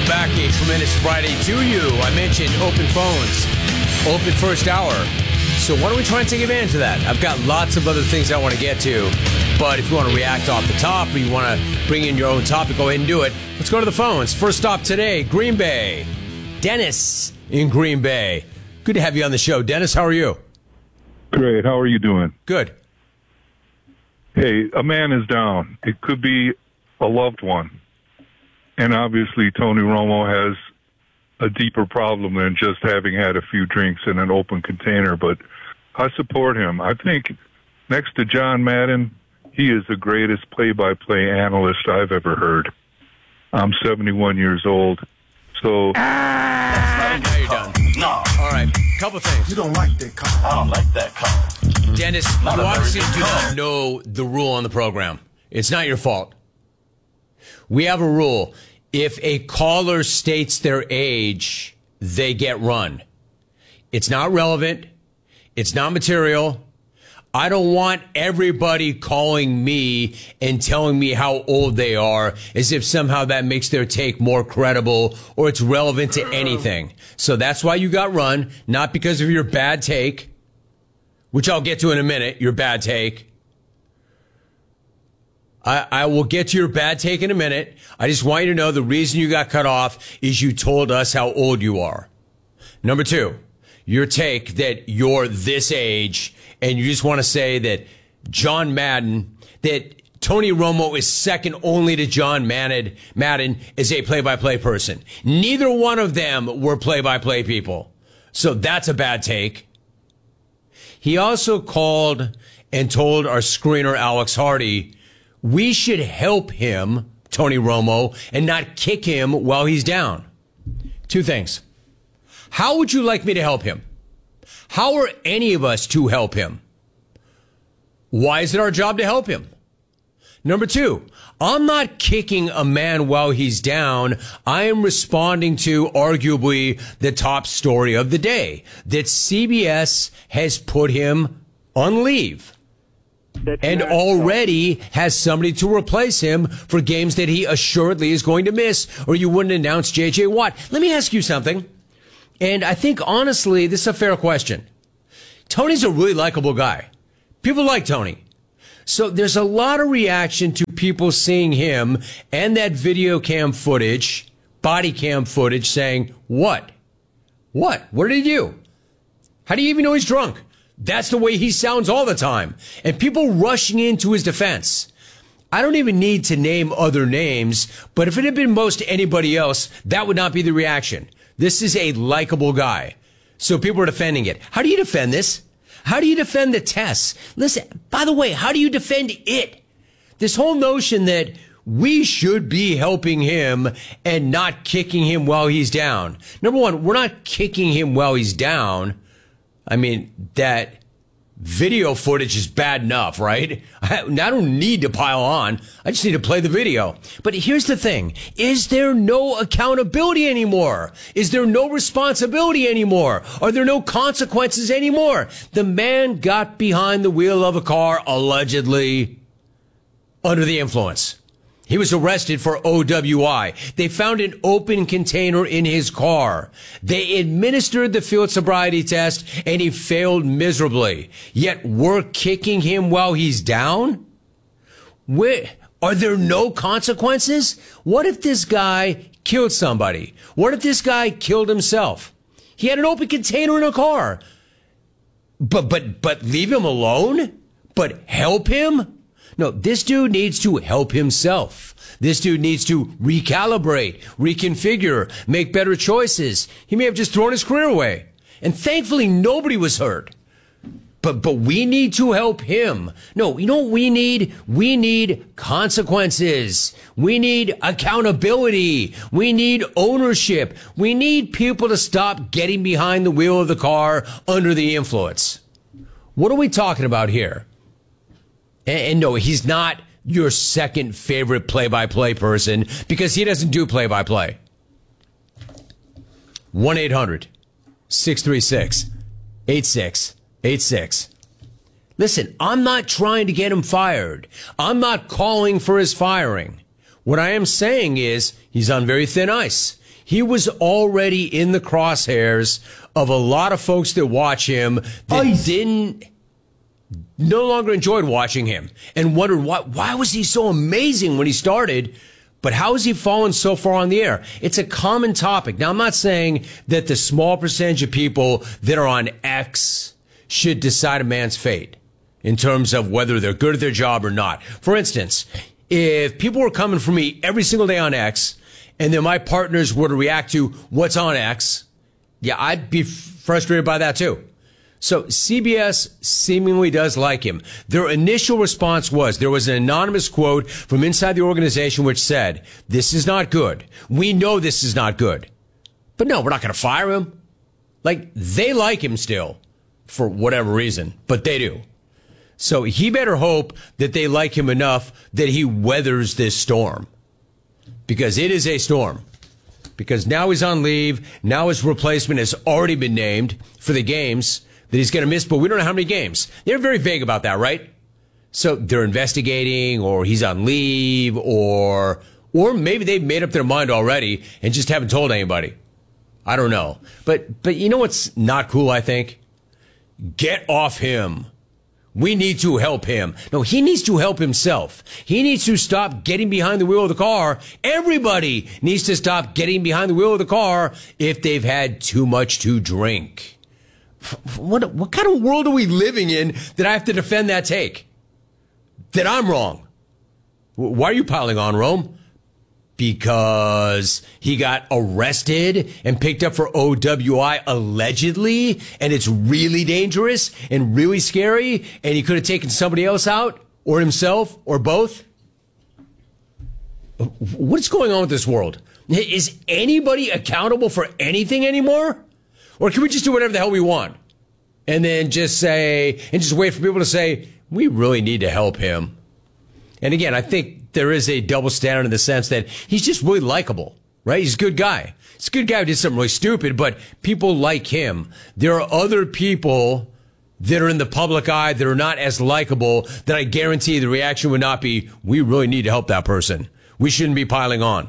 Welcome back. A tremendous Friday to you. I mentioned open phones, open first hour. So why don't we try and take advantage of that? I've got lots of other things I want to get to. But if you want to react off the top or you want to bring in your own topic, go ahead and do it. Let's go to the phones. First stop today, Green Bay. Dennis in Green Bay. Good to have you on the show. Dennis, how are you? Great. How are you doing? Good. Hey, a man is down. It could be a loved one. And obviously, Tony Romo has a deeper problem than just having had a few drinks in an open container. But I support him. I think next to John Madden, he is the greatest play-by-play analyst I've ever heard. I'm 71 years old. So Now you're done. No. All right. Couple things. You don't like that car. I don't like that car. Dennis, you obviously do not know the rule on the program. It's not your fault. We have a rule. If a caller states their age, they get run. It's not relevant. It's not material. I don't want everybody calling me and telling me how old they are as if somehow that makes their take more credible or it's relevant to anything. So that's why you got run, not because of your bad take, which I'll get to in a minute, your bad take. I will get to your bad take in a minute. I just want you to know the reason you got cut off is you told us how old you are. Number two, your take that you're this age and you just want to say that John Madden, that Tony Romo is second only to John Madden as a play-by-play person. Neither one of them were play-by-play people. So that's a bad take. He also called and told our screener, Alex Hardy, we should help him, Tony Romo, and not kick him while he's down. Two things. How would you like me to help him? How are any of us to help him? Why is it our job to help him? Number two, I'm not kicking a man while he's down. I am responding to arguably the top story of the day, that CBS has put him on leave. And already has somebody to replace him for games that he assuredly is going to miss, or you wouldn't announce J.J. Watt. Let me ask you something. And I think, honestly, this is a fair question. Tony's a really likable guy. People like Tony. So there's a lot of reaction to people seeing him and that video cam footage, body cam footage, saying, what? What? What did he do? How do you even know he's drunk? That's the way he sounds all the time. And people rushing into his defense. I don't even need to name other names, but if it had been most anybody else, that would not be the reaction. This is a likable guy. So people are defending it. How do you defend this? How do you defend the tests? Listen, by the way, how do you defend it? This whole notion that we should be helping him and not kicking him while he's down. Number one, we're not kicking him while he's down. I mean, that video footage is bad enough, right? I don't need to pile on. I just need to play the video. But here's the thing. Is there no accountability anymore? Is there no responsibility anymore? Are there no consequences anymore? The man got behind the wheel of a car, allegedly under the influence. He was arrested for OWI. They found an open container in his car. They administered the field sobriety test, and he failed miserably. Yet we're kicking him while he's down? Are there no consequences? What if this guy killed somebody? What if this guy killed himself? He had an open container in a car. But leave him alone? But help him? No, this dude needs to help himself. This dude needs to recalibrate, reconfigure, make better choices. He may have just thrown his career away. And thankfully, nobody was hurt. But we need to help him. No, you know what we need? We need consequences. We need accountability. We need ownership. We need people to stop getting behind the wheel of the car under the influence. What are we talking about here? And no, he's not your second favorite play-by-play person because he doesn't do play-by-play. 1-800-636-8686. Listen, I'm not trying to get him fired. I'm not calling for his firing. What I am saying is he's on very thin ice. He was already in the crosshairs of a lot of folks that watch him that no longer enjoyed watching him and wondered why was he so amazing when he started, but how has he fallen so far on the air? It's a common topic. Now, I'm not saying that the small percentage of people that are on X should decide a man's fate in terms of whether they're good at their job or not. For instance, if people were coming for me every single day on X, and then my partners were to react to what's on X, yeah, I'd be frustrated by that too. So CBS seemingly does like him. Their initial response was, there was an anonymous quote from inside the organization which said, "This is not good. We know this is not good. But no, we're not going to fire him." Like, they like him still for whatever reason, but they do. So he better hope that they like him enough that he weathers this storm. Because it is a storm. Because now he's on leave. Now his replacement has already been named for the games that he's going to miss, but we don't know how many games. They're very vague about that, right? So they're investigating, or he's on leave, or maybe they've made up their mind already and just haven't told anybody. I don't know. But you know what's not cool, I think? Get off him. We need to help him. No, he needs to help himself. He needs to stop getting behind the wheel of the car. Everybody needs to stop getting behind the wheel of the car if they've had too much to drink. What kind of world are we living in that I have to defend that take? That I'm wrong? Why are you piling on, Rome? Because he got arrested and picked up for OWI allegedly, and it's really dangerous and really scary, and he could have taken somebody else out, or himself, or both? What's going on with this world? Is anybody accountable for anything anymore? Or can we just do whatever the hell we want? And then just say, and just wait for people to say, we really need to help him. And again, I think there is a double standard in the sense that he's just really likable, right? He's a good guy. He's a good guy who did something really stupid, but people like him. There are other people that are in the public eye that are not as likable that I guarantee the reaction would not be, we really need to help that person. We shouldn't be piling on.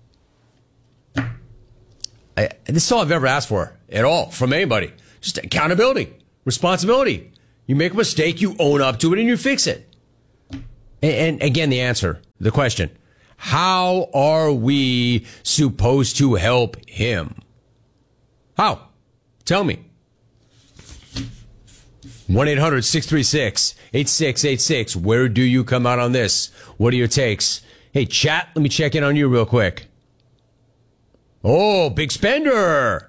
This is all I've ever asked for at all from anybody. Just accountability, responsibility. You make a mistake, you own up to it, and you fix it. And again, the question, how are we supposed to help him? How? Tell me. 1-800-636-8686. Where do you come out on this? What are your takes? Hey, chat, let me check in on you real quick. Oh, big spender.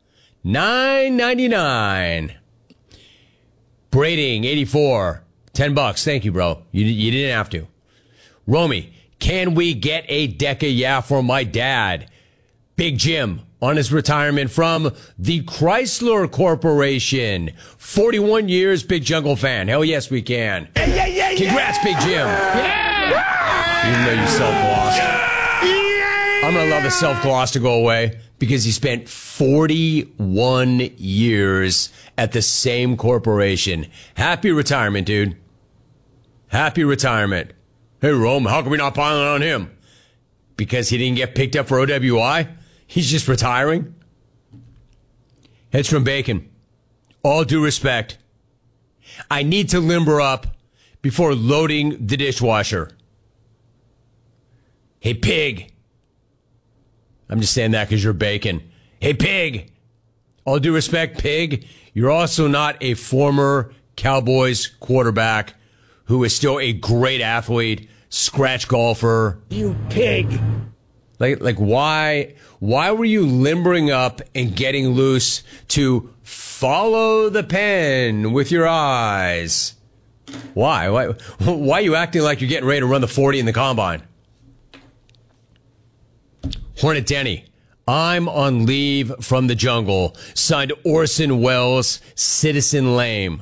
$9.99. Braiding, 84. $10. Thank you, bro. You didn't have to. Romy, can we get a Deca Yeah for my dad? Big Jim on his retirement from the Chrysler Corporation. 41 years, Big Jungle fan. Hell yes, we can. Yeah. Congrats, Big Jim. Yeah. Even though you self-glossed. Yeah. I'm going to allow the self-gloss to go away because he spent 41 years at the same corporation. Happy retirement, dude. Happy retirement. Hey, Rome, how come we not piling on him? Because he didn't get picked up for OWI? He's just retiring? Heads from Bacon. All due respect, I need to limber up before loading the dishwasher. Hey, Pig. I'm just saying that because you're Bacon. Hey, Pig. All due respect, Pig, you're also not a former Cowboys quarterback who is still a great athlete, scratch golfer. You pig. Like why were you limbering up and getting loose to follow the pen with your eyes? Why are you acting like you're getting ready to run the 40 in the combine? Hornet Denny, I'm on leave from the jungle. Signed Orson Welles, Citizen Lame.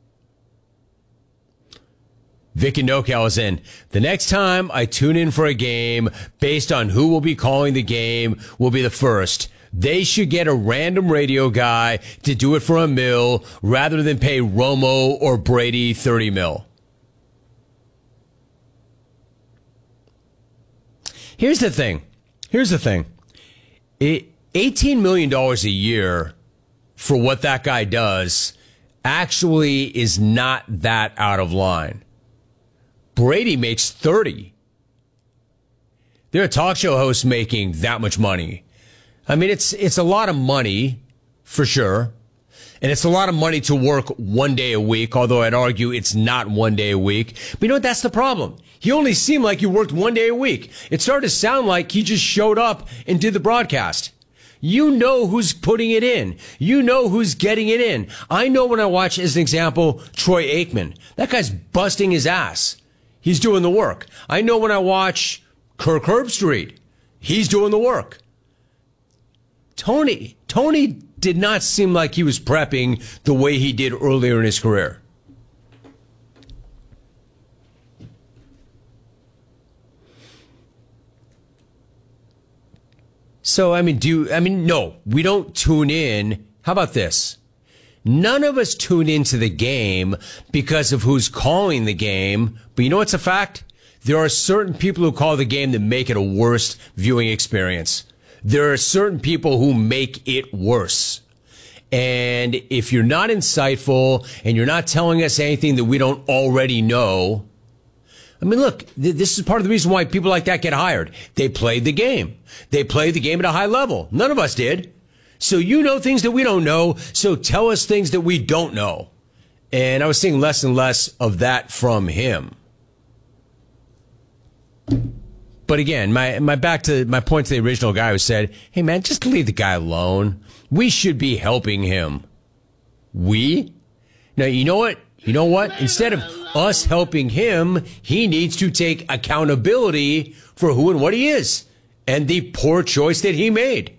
Vic and NoCal is in. The next time I tune in for a game, based on who will be calling the game, will be the first. They should get a random radio guy to do it for $1 million rather than pay Romo or Brady $30 million. Here's the thing. $18 million a year for what that guy does actually is not that out of line. Brady makes 30. There are talk show hosts making that much money. I mean, it's a lot of money for sure. And it's a lot of money to work 1 day a week, although I'd argue it's not 1 day a week. But you know what? That's the problem. He only seemed like he worked 1 day a week. It started to sound like he just showed up and did the broadcast. You know who's putting it in. You know who's getting it in. I know when I watch, as an example, Troy Aikman. That guy's busting his ass. He's doing the work. I know when I watch Kirk Herbstreit. He's doing the work. Tony did not seem like he was prepping the way he did earlier in his career. So, no, we don't tune in. How about this? None of us tune into the game because of who's calling the game. But you know what's a fact? There are certain people who call the game that make it a worse viewing experience. There are certain people who make it worse. And if you're not insightful and you're not telling us anything that we don't already know, I mean, look, this is part of the reason why people like that get hired. They played the game. They played the game at a high level. None of us did. So you know things that we don't know. So tell us things that we don't know. And I was seeing less and less of that from him. But again, my point to the original guy who said, hey man, just leave the guy alone. We should be helping him. We? Now, you know what? Instead of us helping him, he needs to take accountability for who and what he is and the poor choice that he made.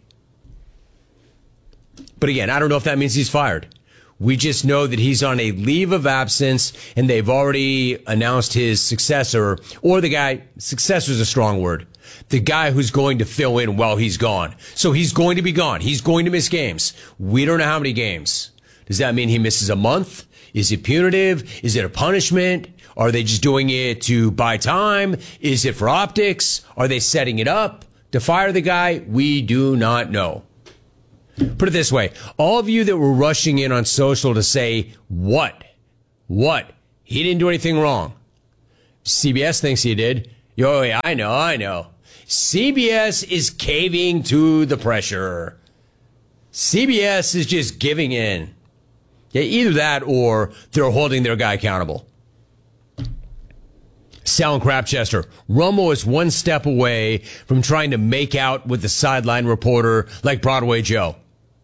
But again, I don't know if that means he's fired. We just know that he's on a leave of absence and they've already announced his successor, or successor is a strong word, the guy who's going to fill in while he's gone. So he's going to be gone. He's going to miss games. We don't know how many games. Does that mean he misses a month? Is it punitive? Is it a punishment? Are they just doing it to buy time? Is it for optics? Are they setting it up to fire the guy? We do not know. Put it this way. All of you that were rushing in on social to say, what? He didn't do anything wrong. CBS thinks he did. Oh, yeah, I know. CBS is caving to the pressure. CBS is just giving in. Yeah, either that or they're holding their guy accountable. Sal and Crapchester. Romo is one step away from trying to make out with the sideline reporter like Broadway Joe.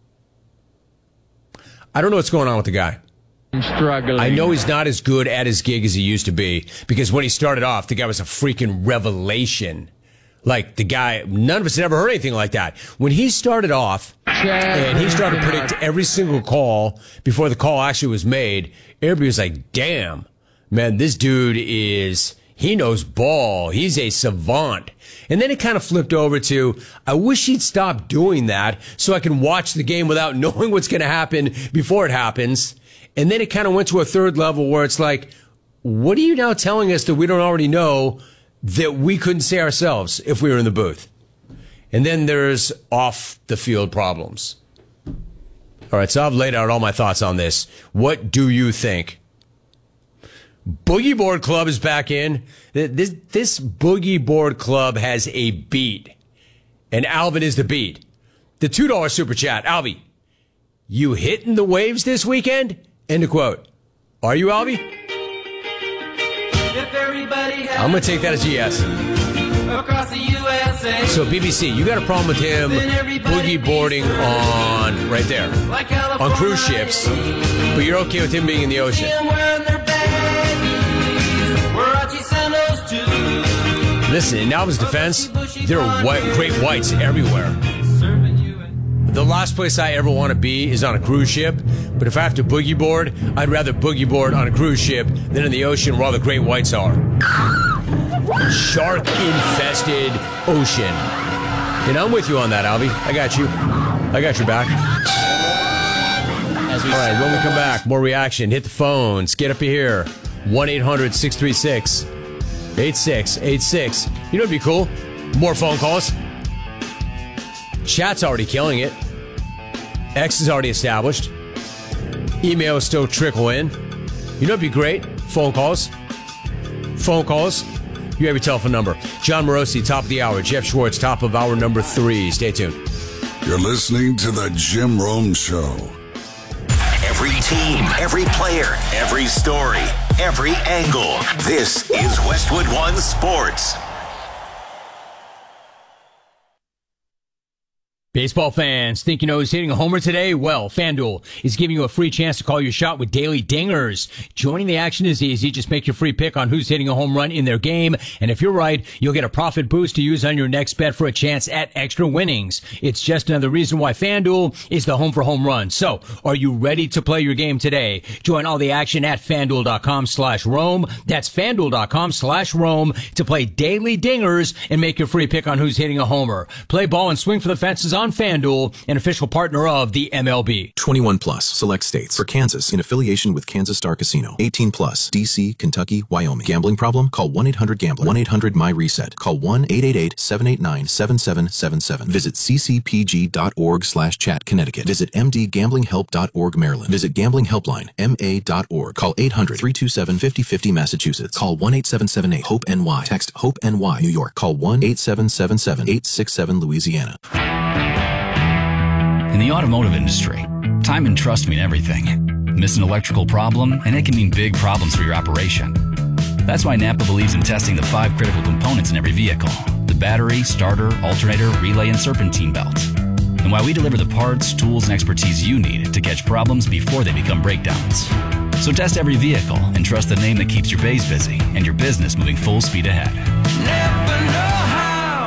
I don't know what's going on with the guy. I'm struggling. I know he's not as good at his gig as he used to be, because when he started off, the guy was a freaking revelation. Like, the guy, none of us had ever heard anything like that. When he started off, and he started to predict every single call before the call actually was made, everybody was like, damn, man, this dude he knows ball. He's a savant. And then it kind of flipped over to, I wish he'd stop doing that so I can watch the game without knowing what's going to happen before it happens. And then it kind of went to a third level where it's like, what are you now telling us that we don't already know that we couldn't say ourselves if we were in the booth? And then there's off the field problems. All right, so I've laid out all my thoughts on this. What do you think? Boogie Board Club is back in. This Boogie Board Club has a beat, and Alvin is the beat. The $2 super chat. Alvy, you hitting the waves this weekend? End of quote. Are you, Alvy? I'm going to take that as a yes. Across the USA. So BBC, you got a problem with him boogie boarding on, right there, on cruise ships, but you're okay with him being in the ocean. Listen, in Alvin's defense, there are great whites everywhere. The last place I ever want to be is on a cruise ship, but if I have to boogie board, I'd rather boogie board on a cruise ship than in the ocean where all the great whites are. Shark-infested ocean. And I'm with you on that, Albie. I got you. I got your back. All right, when we come back, more reaction. Hit the phones. Get up here. 1-800-636-8686. You know what'd be cool? More phone calls. Chat's already killing it. X is already established. Email is still trickle in. You know what'd be great? Phone calls. Phone calls. You have your telephone number. John Morosi, top of the hour. Jeff Schwartz, top of hour number 3. Stay tuned. You're listening to The Jim Rome Show. Every team, every player, every story, every angle. This is Westwood One Sports. Baseball fans, think you know who's hitting a homer today? Well, FanDuel is giving you a free chance to call your shot with daily dingers. Joining the action is easy. Just make your free pick on who's hitting a home run in their game. And if you're right, you'll get a profit boost to use on your next bet for a chance at extra winnings. It's just another reason why FanDuel is the home for home runs. So, are you ready to play your game today? Join all the action at FanDuel.com/Rome. That's FanDuel.com/Rome to play daily dingers and make your free pick on who's hitting a homer. Play ball and swing for the fences on FanDuel, an official partner of the MLB. 21 plus, select states. For Kansas, in affiliation with Kansas Star Casino. 18 plus, D.C., Kentucky, Wyoming. Gambling problem? Call 1-800-GAMBLER. 1-800-MY-RESET. Call 1-888-789-7777. Visit ccpg.org/chat, Connecticut. Visit mdgamblinghelp.org, Maryland. Visit Gambling Helpline, ma.org. Call 800-327-5050, Massachusetts. Call 1-8778-HOPE-NY. Text HOPE-NY, New York. Call 1-8777-867, Louisiana. In the automotive industry, time and trust mean everything. Miss an electrical problem, and it can mean big problems for your operation. That's why Napa believes in testing the 5 critical components in every vehicle: the battery, starter, alternator, relay, and serpentine belt. And why we deliver the parts, tools, and expertise you need to catch problems before they become breakdowns. So test every vehicle and trust the name that keeps your bays busy and your business moving full speed ahead. Never know how.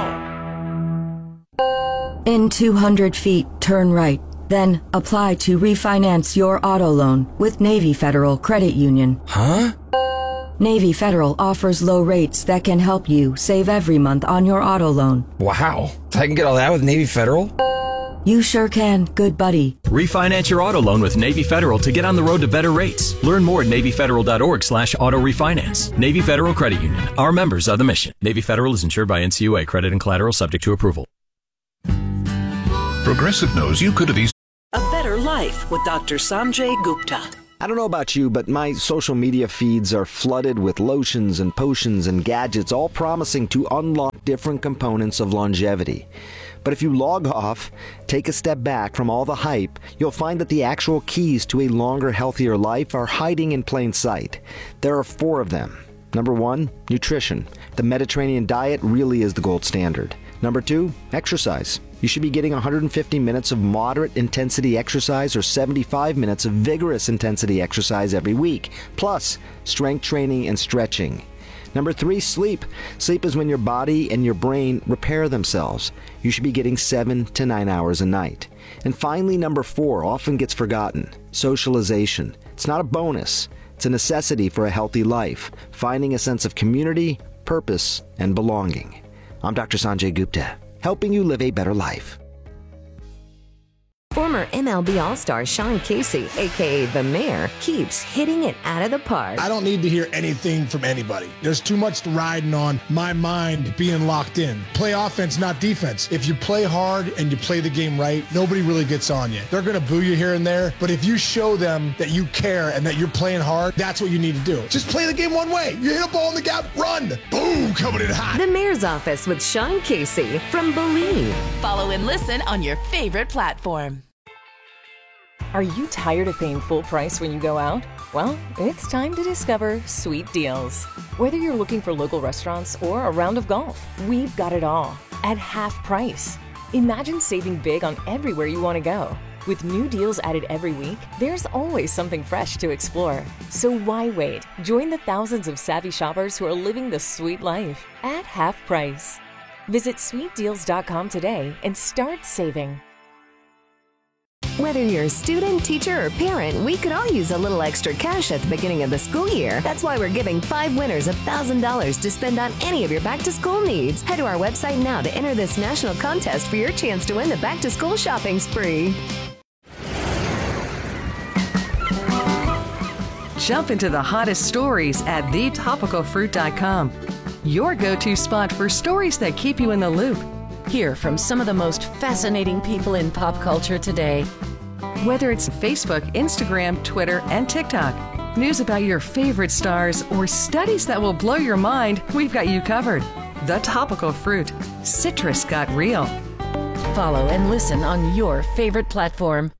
In 200 feet, turn right. Then apply to refinance your auto loan with Navy Federal Credit Union. Huh? Navy Federal offers low rates that can help you save every month on your auto loan. Wow. I can get all that with Navy Federal? You sure can, good buddy. Refinance your auto loan with Navy Federal to get on the road to better rates. Learn more at NavyFederal.org/auto refinance. Navy Federal Credit Union. Our members are the mission. Navy Federal is insured by NCUA. Credit and collateral subject to approval. Progressive knows you could have easily... A Better Life with Dr. Sanjay Gupta. I don't know about you, but my social media feeds are flooded with lotions and potions and gadgets, all promising to unlock different components of longevity. But if you log off, take a step back from all the hype, you'll find that the actual keys to a longer, healthier life are hiding in plain sight. There are 4 of them. Number 1, nutrition. The Mediterranean diet really is the gold standard. Number 2, exercise. You should be getting 150 minutes of moderate intensity exercise or 75 minutes of vigorous intensity exercise every week, plus strength training and stretching. Number 3, sleep. Sleep is when your body and your brain repair themselves. You should be getting 7 to 9 hours a night. And finally, number 4 often gets forgotten: socialization. It's not a bonus. It's a necessity for a healthy life, finding a sense of community, purpose, and belonging. I'm Dr. Sanjay Gupta, helping you live a better life. Former MLB All-Star Sean Casey, a.k.a. The Mayor, keeps hitting it out of the park. I don't need to hear anything from anybody. There's too much riding on my mind being locked in. Play offense, not defense. If you play hard and you play the game right, nobody really gets on you. They're going to boo you here and there, but if you show them that you care and that you're playing hard, that's what you need to do. Just play the game one way. You hit a ball in the gap, run. Boom, coming in hot. The Mayor's Office with Sean Casey from Believe. Follow and listen on your favorite platform. Are you tired of paying full price when you go out? Well, it's time to discover Sweet Deals. Whether you're looking for local restaurants or a round of golf, we've got it all at half price. Imagine saving big on everywhere you want to go. With new deals added every week, there's always something fresh to explore. So why wait? Join the thousands of savvy shoppers who are living the sweet life at half price. Visit sweetdeals.com today and start saving. Whether you're a student, teacher, or parent, we could all use a little extra cash at the beginning of the school year. That's why we're giving 5 winners $1,000 to spend on any of your back-to-school needs. Head to our website now to enter this national contest for your chance to win the back-to-school shopping spree. Jump into the hottest stories at thetopicalfruit.com. Your go-to spot for stories that keep you in the loop. Hear from some of the most fascinating people in pop culture today. Whether it's Facebook, Instagram, Twitter, and TikTok, news about your favorite stars, or studies that will blow your mind, we've got you covered. The Topical Fruit. Citrus got real. Follow and listen on your favorite platform.